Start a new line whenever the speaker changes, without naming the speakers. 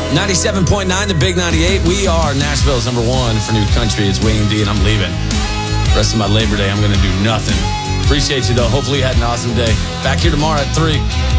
97.9, the Big 98. We are Nashville's number one for new country. It's Wayne D, and I'm leaving. The rest of my Labor Day, I'm going to do nothing. Appreciate you, though. Hopefully you had an awesome day. Back here tomorrow at 3.